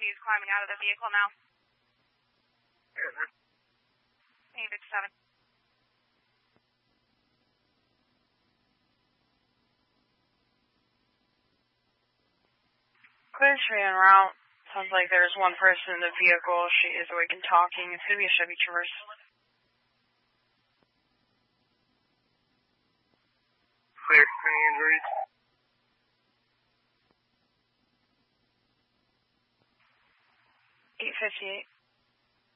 is climbing out of the vehicle now. 857. Clear tree en route. Sounds like there's one person in the vehicle. She is awake and talking. It's going to be a Chevy Traverse. Clear. Any injuries? $858.